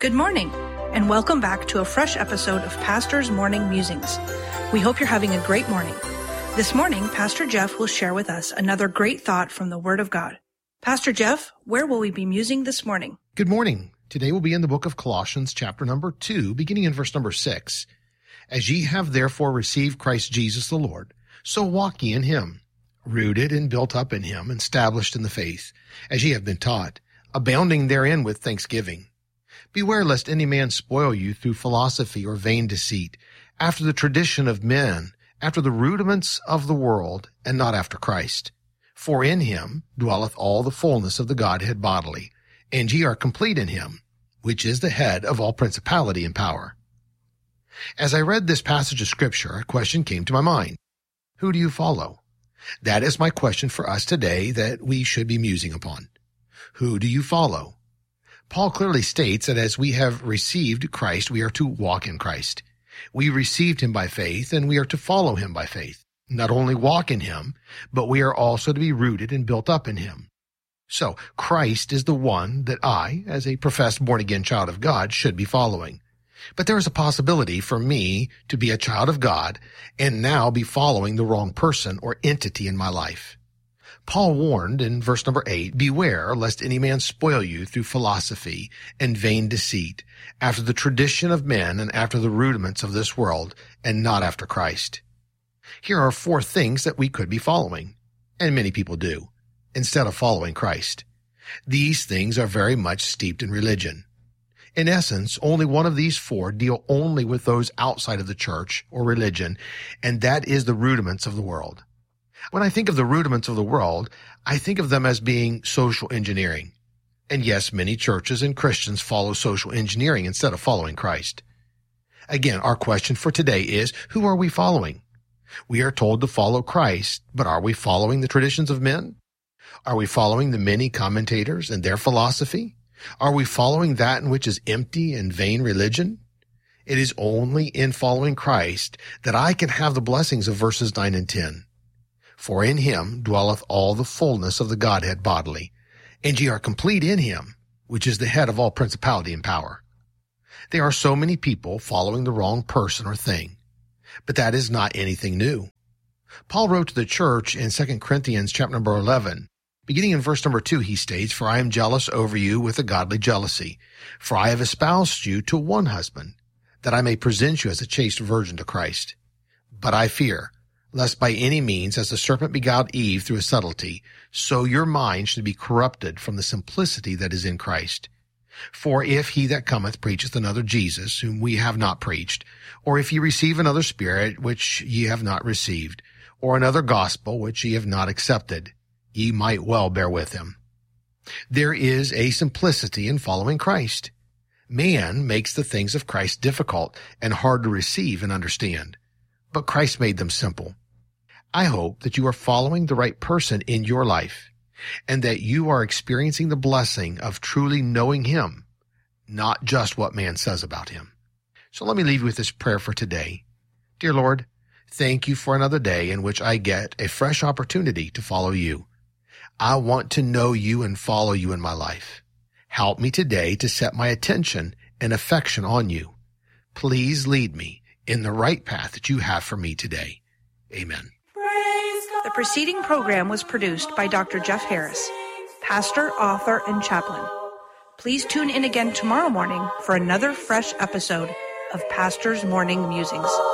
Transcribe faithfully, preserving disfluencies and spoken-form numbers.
Good morning, and welcome back to a fresh episode of Pastor's Morning Musings. We hope you're having a great morning. This morning, Pastor Jeff will share with us another great thought from the Word of God. Pastor Jeff, where will we be musing this morning? Good morning. Today we'll be in the book of Colossians, chapter number two, beginning in verse number six. As ye have therefore received Christ Jesus the Lord, so walk ye in him, rooted and built up in him, and established in the faith, as ye have been taught, abounding therein with thanksgiving. Beware lest any man spoil you through philosophy or vain deceit, after the tradition of men, after the rudiments of the world, and not after Christ. For in him dwelleth all the fullness of the Godhead bodily, and ye are complete in him, which is the head of all principality and power. As I read this passage of Scripture, a question came to my mind. Who do you follow? That is my question for us today that we should be musing upon. Who do you follow? Paul clearly states that as we have received Christ, we are to walk in Christ. We received him by faith, and we are to follow him by faith. Not only walk in him, but we are also to be rooted and built up in him. So, Christ is the one that I, as a professed born-again child of God, should be following. But there is a possibility for me to be a child of God and now be following the wrong person or entity in my life. Paul warned in verse number eight, beware lest any man spoil you through philosophy and vain deceit, after the tradition of men and after the rudiments of this world, and not after Christ. Here are four things that we could be following, and many people do, instead of following Christ. These things are very much steeped in religion. In essence, only one of these four deal only with those outside of the church or religion, and that is the rudiments of the world. When I think of the rudiments of the world, I think of them as being social engineering. And yes, many churches and Christians follow social engineering instead of following Christ. Again, our question for today is, who are we following? We are told to follow Christ, but are we following the traditions of men? Are we following the many commentators and their philosophy? Are we following that in which is empty and vain religion? It is only in following Christ that I can have the blessings of verses nine and ten. For in him dwelleth all the fullness of the Godhead bodily, and ye are complete in him, which is the head of all principality and power. There are so many people following the wrong person or thing, but that is not anything new. Paul wrote to the church in Second Corinthians chapter number eleven, beginning in verse number two, he states, For I am jealous over you with a godly jealousy, for I have espoused you to one husband, that I may present you as a chaste virgin to Christ. But I fear, lest by any means, as the serpent beguiled Eve through a subtlety, so your mind should be corrupted from the simplicity that is in Christ. For if he that cometh preacheth another Jesus, whom we have not preached, or if ye receive another Spirit, which ye have not received, or another gospel, which ye have not accepted, ye might well bear with him. There is a simplicity in following Christ. Man makes the things of Christ difficult and hard to receive and understand, but Christ made them simple. I hope that you are following the right person in your life and that you are experiencing the blessing of truly knowing him, not just what man says about him. So let me leave you with this prayer for today. Dear Lord, thank you for another day in which I get a fresh opportunity to follow you. I want to know you and follow you in my life. Help me today to set my attention and affection on you. Please lead me in the right path that you have for me today. Amen. The preceding program was produced by Doctor Jeff Harris, pastor, author, and chaplain. Please tune in again tomorrow morning for another fresh episode of Pastor's Morning Musings.